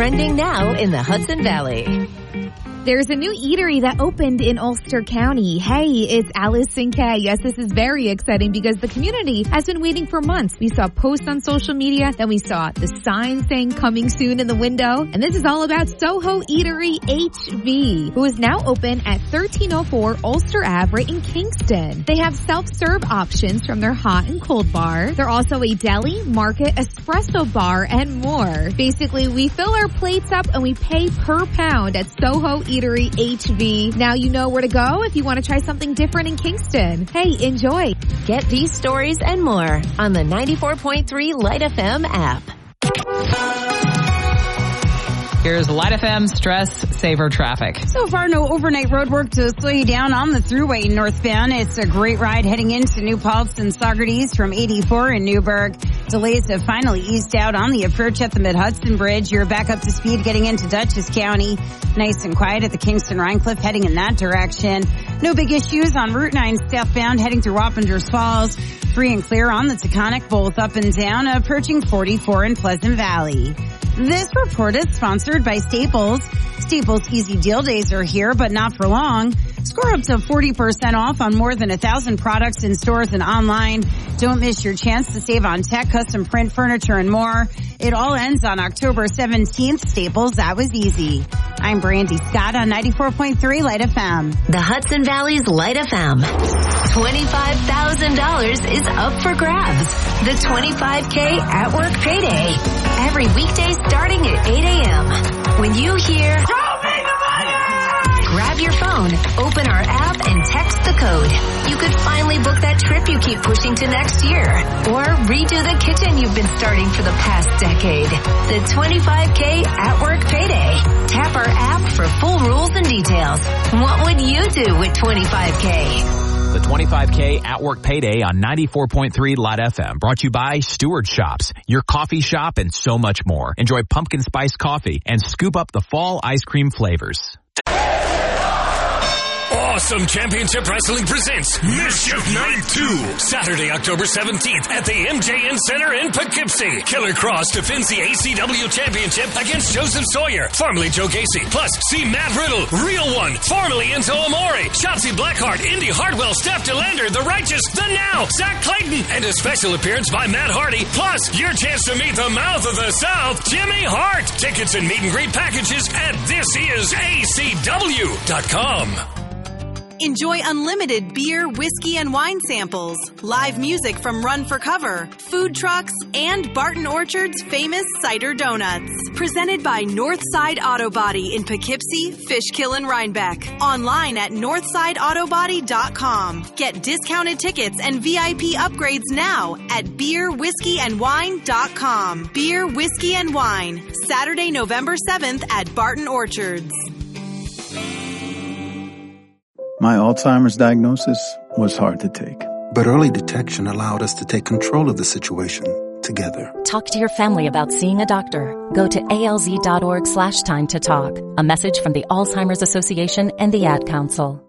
Trending now in the Hudson Valley. There's a new eatery that opened in Ulster County. Hey, it's Allison Kay. Yes, this is very exciting because the community has been waiting for months. We saw posts on social media, then we saw the sign saying coming soon in the window. And this is all about Soho Eatery HV, who is now open at 1304 Ulster Ave right in Kingston. They have self-serve options from their hot and cold bar. They're also a deli, market, espresso bar, and more. Basically, we fill our plates up and we pay per pound at Soho Eatery HV. Now you know where to go if you want to try something different in Kingston. Hey, enjoy. Get these stories and more on the 94.3 Light FM app. Here's Light FM Stress Saver Traffic. So far, no overnight roadwork to slow you down on the thruway northbound. It's a great ride heading into New Paltz and Saugerties from 84 in Newburgh. Delays have finally eased out on the approach at the Mid-Hudson Bridge. You're back up to speed getting into Dutchess County. Nice and quiet at the Kingston-Rhinecliff heading in that direction. No big issues on Route 9 southbound heading through Wappingers Falls. Free and clear on the Taconic, both up and down, approaching 44 in Pleasant Valley. This report is sponsored by Staples. Staples Easy Deal Days are here, but not for long. Score up to 40% off on more than 1,000 products in stores and online. Don't miss your chance to save on tech, custom print, furniture, and more. It all ends on October 17th. Staples, that was easy. I'm Brandy Scott on 94.3 Light FM. The Hudson Valley's Light FM. $25,000 is up for grabs. The 25K at work payday. Every weekday starting at 8 a.m. When you hear, "Show me the money!" grab your phone, open our app, and text the code. You could finally book that trip you keep pushing to next year. Or redo the kitchen you've been starting for the past decade. The 25K at work payday. Tap our app for full rules and details. What would you do with 25K? The 25K at work payday on 94.3 Light FM. Brought to you by Stewart Shops, your coffee shop, and so much more. Enjoy pumpkin spice coffee and scoop up the fall ice cream flavors. Awesome Championship Wrestling presents Mischief Night 2, Saturday, October 17th at the MJN Center in Poughkeepsie. Killer Cross defends the ACW Championship against Joseph Sawyer, formerly Joe Gacy. Plus, see Matt Riddle, Real One, formerly Enzo Amore, Shotzi Blackheart, Indy Hartwell, Steph DeLander, The Righteous, The Now, Zach Clayton, and a special appearance by Matt Hardy. Plus, your chance to meet the Mouth of the South, Jimmy Hart. Tickets and meet and greet packages at thisisacw.com. Enjoy unlimited beer, whiskey, and wine samples, live music from Run for Cover, food trucks, and Barton Orchard's famous cider donuts. Presented by Northside Auto Body in Poughkeepsie, Fishkill, and Rhinebeck. Online at northsideautobody.com. Get discounted tickets and VIP upgrades now at beerwhiskeyandwine.com. Beer, Whiskey, and Wine. Saturday, November 7th at Barton Orchards. My Alzheimer's diagnosis was hard to take. But early detection allowed us to take control of the situation together. Talk to your family about seeing a doctor. Go to alz.org/time to talk. A message from the Alzheimer's Association and the Ad Council.